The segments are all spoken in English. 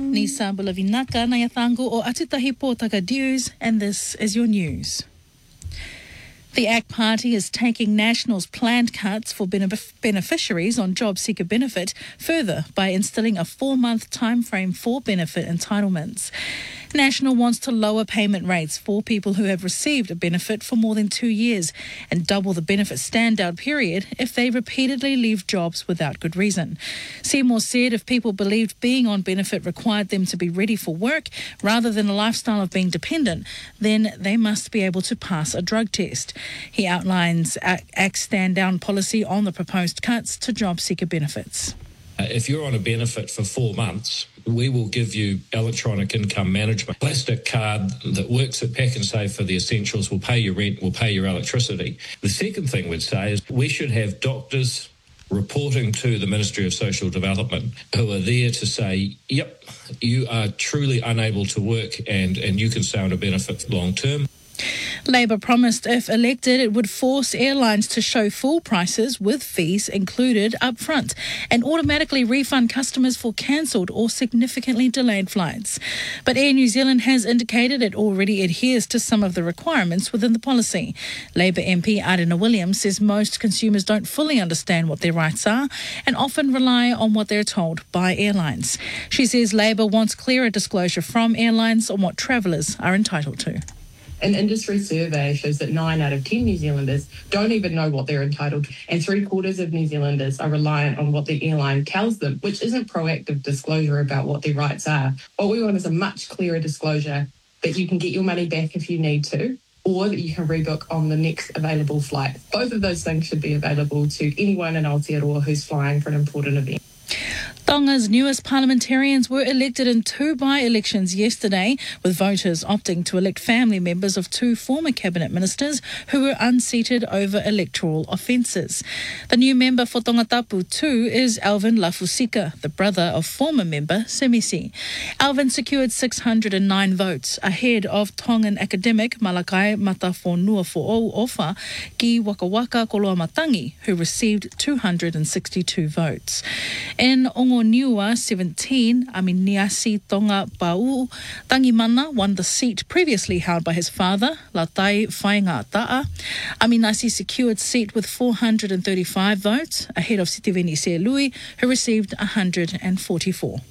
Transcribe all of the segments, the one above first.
Nisa Bulavinaka Nayatangu o Atitahi Pōtaka Dews, and this is your news. The ACT Party is taking National's planned cuts for beneficiaries on job seeker benefit further by instilling a 4-month timeframe for benefit entitlements. National wants to lower payment rates for people who have received a benefit for more than 2 years and double the benefit standout period if they repeatedly leave jobs without good reason. Seymour said if people believed being on benefit required them to be ready for work rather than a lifestyle of being dependent, then they must be able to pass a drug test. He outlines ACT's stand-down policy on the proposed cuts to job seeker benefits. If you're on a benefit for 4 months, we will give you electronic income management. Plastic card that works at Pack and Save for the essentials will pay your rent, will pay your electricity. The second thing we'd say is we should have doctors reporting to the Ministry of Social Development who are there to say, yep, you are truly unable to work and you can stay on a benefit long term. Labor promised if elected it would force airlines to show full prices with fees included up front and automatically refund customers for cancelled or significantly delayed flights. But Air New Zealand has indicated it already adheres to some of the requirements within the policy. Labor MP Arina Williams says most consumers don't fully understand what their rights are and often rely on what they're told by airlines. She says Labor wants clearer disclosure from airlines on what travellers are entitled to. An industry survey shows that 9 out of 10 New Zealanders don't even know what they're entitled to, and 3/4 of New Zealanders are reliant on what the airline tells them, which isn't proactive disclosure about what their rights are. What we want is a much clearer disclosure that you can get your money back if you need to, or that you can rebook on the next available flight. Both of those things should be available to anyone in Aotearoa who's flying for an important event. Tonga's newest parliamentarians were elected in 2 by-elections yesterday, with voters opting to elect family members of 2 former cabinet ministers who were unseated over electoral offences. The new member for Tongatapu 2 is Alvin Lafusika, the brother of former member Semisi. Alvin secured 609 votes, ahead of Tongan academic Malakai Matafonuafo'ou Ofa Ki Waka Waka Koloamatangi, who received 262 votes. In Ongoniua 17, Aminiasi Tonga Pau, Tangimana won the seat previously held by his father, Latai Whainga Ta'a. Aminasi secured seat with 435 votes, ahead of Sitiveni Sealui, who received 144.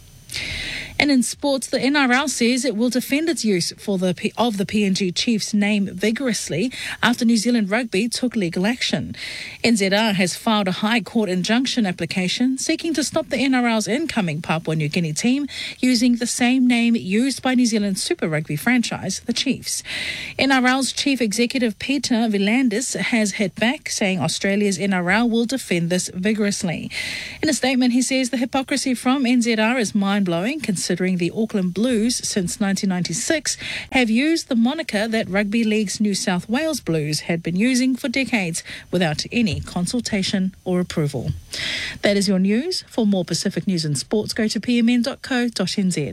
And in sports, the NRL says it will defend its use of the PNG Chiefs name vigorously after New Zealand Rugby took legal action. NZR has filed a High Court injunction application seeking to stop the NRL's incoming Papua New Guinea team using the same name used by New Zealand's Super Rugby franchise, the Chiefs. NRL's Chief Executive Peter V'landys has hit back, saying Australia's NRL will defend this vigorously. In a statement, he says the hypocrisy from NZR is mind-blowing, considering the Auckland Blues since 1996 have used the moniker that Rugby League's New South Wales Blues had been using for decades without any consultation or approval. That is your news. For more Pacific news and sports, go to pmn.co.nz.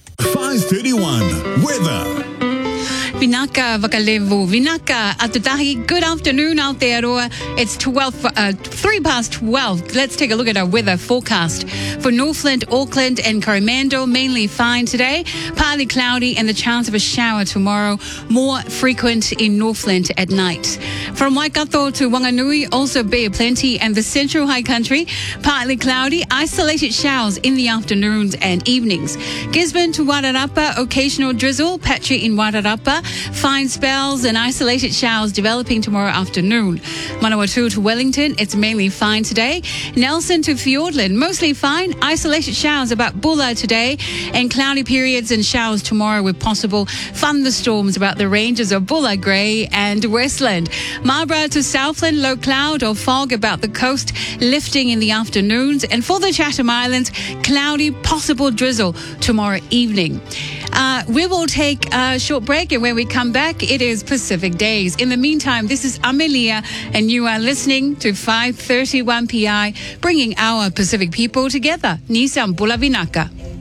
5:31 weather. Vinaka Vakalevu, Vinaka Atutahi. Good afternoon, Aotearoa. It's 3 past 12. Let's take a look at our weather forecast. For Northland, Auckland and Coromandel, mainly fine today. Partly cloudy and the chance of a shower tomorrow. More frequent in Northland at night. From Waikato to Wanganui, also Bay of Plenty and the Central High Country, partly cloudy, isolated showers in the afternoons and evenings. Gisborne to Wairarapa, occasional drizzle, patchy in Wairarapa. Fine spells and isolated showers developing tomorrow afternoon. Manawatu to Wellington, it's mainly fine today. Nelson to Fiordland, mostly fine. Isolated showers about Bulla today and cloudy periods and showers tomorrow with possible thunderstorms about the ranges of Bulla, Grey and Westland. Marlborough to Southland, low cloud or fog about the coast, lifting in the afternoons. And for the Chatham Islands, cloudy, possible drizzle tomorrow evening. We will take a short break, and when we come back, it is Pacific Days. In the meantime, this is Amelia, and you are listening to 531 PI, bringing our Pacific people together. Nisam Bulavinaka.